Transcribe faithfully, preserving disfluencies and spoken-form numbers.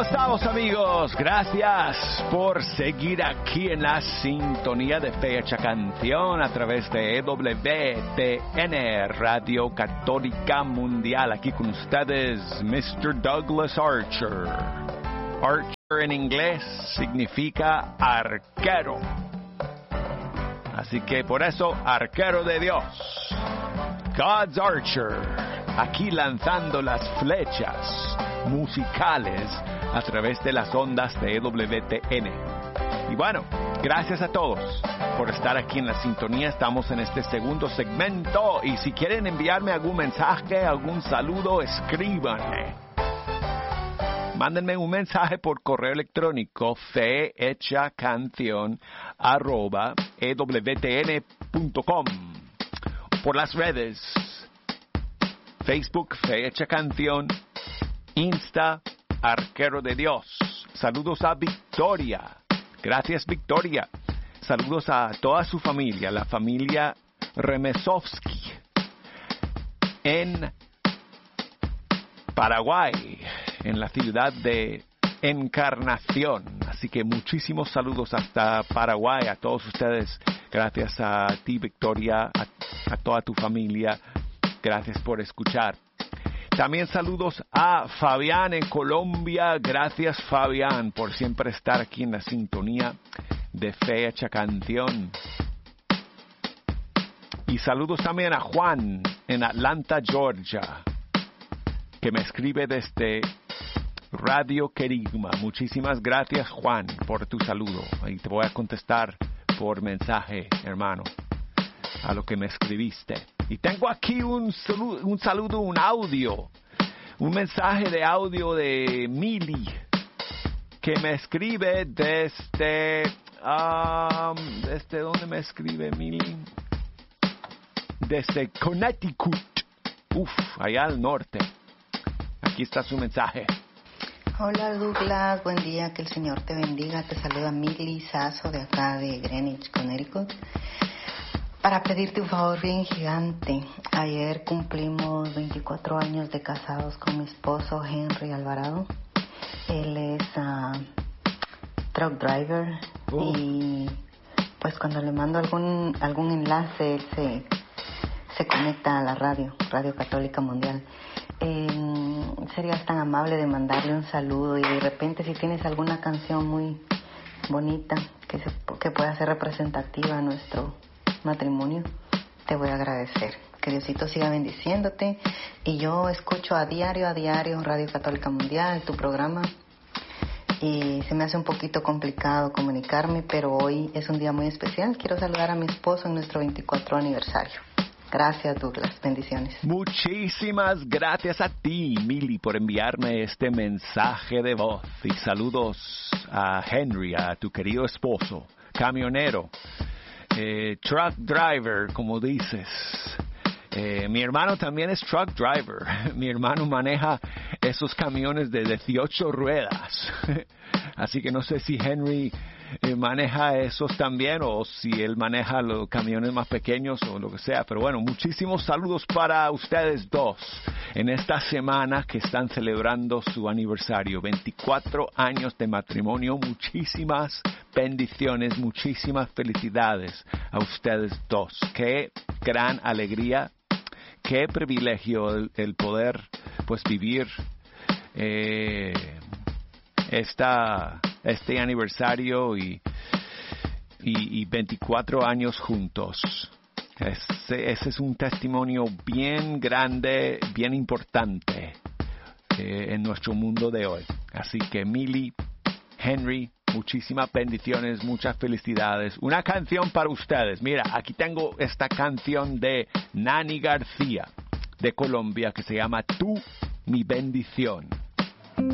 estamos, amigos? Gracias por seguir aquí en la sintonía de Fecha Canción a través de E W T N, Radio Católica Mundial. Aquí con ustedes, mister Douglas Archer. Archer en inglés significa arquero. Así que por eso, arquero de Dios. God's Archer. Aquí lanzando las flechas musicales a través de las ondas de E W T N. Y bueno, gracias a todos por estar aquí en la sintonía. Estamos en este segundo segmento y si quieren enviarme algún mensaje, algún saludo, escríbanme. Mándenme un mensaje por correo electrónico fehechacanción arroba ewtn punto com, por las redes Facebook Fecha Canción, Insta Arquero de Dios. Saludos a Victoria. Gracias, Victoria. Saludos a toda su familia, la familia Remesovsky en Paraguay, en la ciudad de Encarnación. Así que muchísimos saludos hasta Paraguay a todos ustedes. Gracias a ti, Victoria, a, a toda tu familia. Gracias por escuchar. También saludos a Fabián en Colombia. Gracias, Fabián, por siempre estar aquí en la sintonía de Fecha Canción. Y saludos también a Juan en Atlanta, Georgia, que me escribe desde Radio Querigma. Muchísimas gracias, Juan, por tu saludo. Y te voy a contestar por mensaje, hermano, a lo que me escribiste. Y tengo aquí un saludo, un saludo, un audio, un mensaje de audio de Mili, que me escribe desde, um, ¿desde dónde me escribe Mili? Desde Connecticut, uf, allá al norte. Aquí está su mensaje. Hola Douglas, buen día, que el Señor te bendiga. Te saluda Mili Sasso de acá de Greenwich, Connecticut. Para pedirte un favor bien gigante. Ayer cumplimos veinticuatro años de casados con mi esposo Henry Alvarado. Él es uh, truck driver. Oh. Y pues cuando le mando algún algún enlace, él se, se conecta a la radio, Radio Católica Mundial. Eh, serías tan amable de mandarle un saludo y de repente si tienes alguna canción muy bonita que, se, que pueda ser representativa a nuestro matrimonio, te voy a agradecer. Que Diosito siga bendiciéndote. Y yo escucho a diario, a diario Radio Católica Mundial, tu programa, y se me hace un poquito complicado comunicarme, pero hoy es un día muy especial. Quiero saludar a mi esposo en nuestro veinticuatro aniversario. Gracias, Douglas. Bendiciones. Muchísimas gracias a ti, Mili, por enviarme este mensaje de voz. Y saludos a Henry, a tu querido esposo, camionero, eh, truck driver, como dices. Eh, mi hermano también es truck driver. Mi hermano maneja esos camiones de dieciocho ruedas. Así que no sé si Henry eh, maneja esos también o si él maneja los camiones más pequeños o lo que sea. Pero bueno, muchísimos saludos para ustedes dos en esta semana que están celebrando su aniversario. veinticuatro años de matrimonio. Muchísimas bendiciones, muchísimas felicidades a ustedes dos. Qué gran alegría, qué privilegio el, el poder pues vivir eh, esta, este aniversario y, y, y veinticuatro años juntos. Ese, ese es un testimonio bien grande, bien importante eh, en nuestro mundo de hoy. Así que Mili, Henry, muchísimas bendiciones, muchas felicidades. Una canción para ustedes. Mira, aquí tengo esta canción de Nani García, de Colombia, que se llama Tú, mi bendición.